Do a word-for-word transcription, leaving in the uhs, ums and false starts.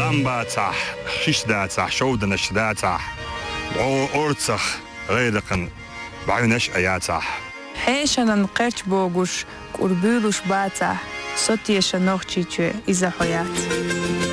عم باتح شش داتح شودنش داتح دعو أرتخ غيدقن بعينش أياتح حيشنا نقرش بوغوش كوربولوش باتح صوتي شنوخ تشيتشو إذا حيات